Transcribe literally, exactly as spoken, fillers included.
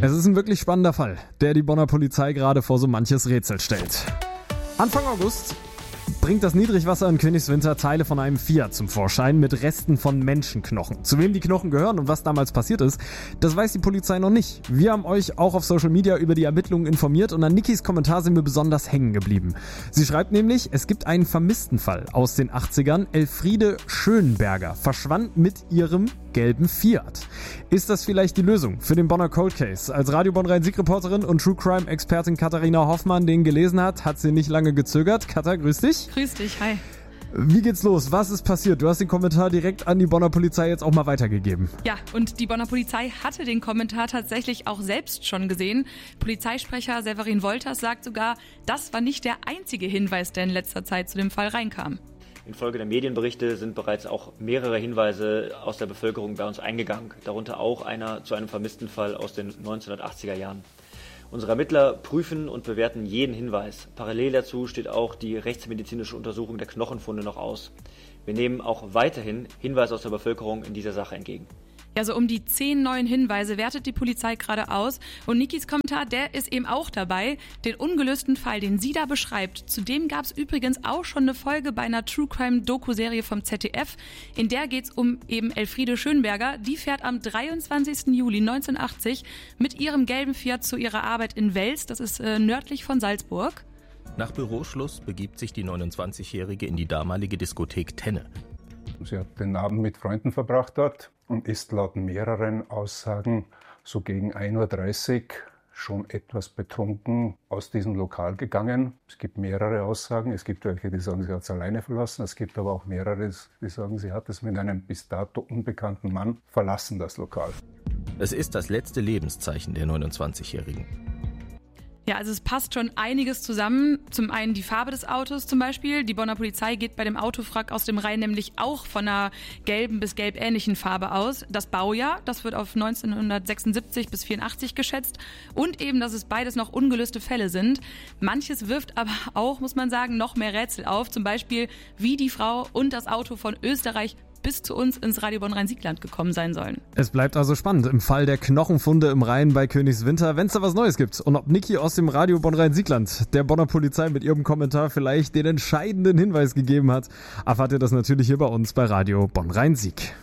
Es ist ein wirklich spannender Fall, der die Bonner Polizei gerade vor so manches Rätsel stellt. Anfang August bringt das Niedrigwasser in Königswinter Teile von einem Fiat zum Vorschein mit Resten von Menschenknochen. Zu wem die Knochen gehören und was damals passiert ist, das weiß die Polizei noch nicht. Wir haben euch auch auf Social Media über die Ermittlungen informiert und an Nikis Kommentar sind wir besonders hängen geblieben. Sie schreibt nämlich, es gibt einen Vermisstenfall aus den achtzigern. Elfriede Schönberger verschwand mit ihrem gelben Fiat. Ist das vielleicht die Lösung für den Bonner Cold Case? Als Radio Bonn Rhein-Sieg-Reporterin und True Crime-Expertin Katharina Hoffmann den gelesen hat, hat sie nicht lange gezögert. Katha, grüß dich. Grüß dich, hi. Wie geht's los? Was ist passiert? Du hast den Kommentar direkt an die Bonner Polizei jetzt auch mal weitergegeben. Ja, und die Bonner Polizei hatte den Kommentar tatsächlich auch selbst schon gesehen. Polizeisprecher Severin Wolters sagt sogar, das war nicht der einzige Hinweis, der in letzter Zeit zu dem Fall reinkam. Infolge der Medienberichte sind bereits auch mehrere Hinweise aus der Bevölkerung bei uns eingegangen, darunter auch einer zu einem vermissten Fall aus den neunzehnhundertachtziger Jahren. Unsere Ermittler prüfen und bewerten jeden Hinweis. Parallel dazu steht auch die rechtsmedizinische Untersuchung der Knochenfunde noch aus. Wir nehmen auch weiterhin Hinweise aus der Bevölkerung in dieser Sache entgegen. Ja, so um die zehn neuen Hinweise wertet die Polizei gerade aus. Und Nikis Kommentar, der ist eben auch dabei. Den ungelösten Fall, den sie da beschreibt, zu dem gab es übrigens auch schon eine Folge bei einer True Crime Doku-Serie vom Z D F. In der geht's um eben Elfriede Schönberger. Die fährt am dreiundzwanzigsten Juli neunzehnhundertachtzig mit ihrem gelben Fiat zu ihrer Arbeit in Wels. Das ist äh, nördlich von Salzburg. Nach Büroschluss begibt sich die neunundzwanzigjährige in die damalige Diskothek Tenne. Sie hat den Abend mit Freunden verbracht dort und ist laut mehreren Aussagen so gegen ein Uhr dreißig schon etwas betrunken aus diesem Lokal gegangen. Es gibt mehrere Aussagen. Es gibt welche, die sagen, sie hat es alleine verlassen. Es gibt aber auch mehrere, die sagen, sie hat es mit einem bis dato unbekannten Mann verlassen, das Lokal. Es ist das letzte Lebenszeichen der neunundzwanzigjährigen. Ja, also es passt schon einiges zusammen. Zum einen die Farbe des Autos zum Beispiel. Die Bonner Polizei geht bei dem Autowrack aus dem Rhein nämlich auch von einer gelben bis gelbähnlichen Farbe aus. Das Baujahr, das wird auf neunzehnhundertsechsundsiebzig bis vierundachtzig geschätzt. Und eben, dass es beides noch ungelöste Fälle sind. Manches wirft aber auch, muss man sagen, noch mehr Rätsel auf. Zum Beispiel, wie die Frau und das Auto von Österreich bis zu uns ins Radio Bonn Rhein-Siegland gekommen sein sollen. Es bleibt also spannend im Fall der Knochenfunde im Rhein bei Königswinter, wenn es da was Neues gibt. Und ob Niki aus dem Radio Bonn Rhein-Siegland der Bonner Polizei mit ihrem Kommentar vielleicht den entscheidenden Hinweis gegeben hat, erfahrt ihr das natürlich hier bei uns bei Radio Bonn Rhein-Sieg.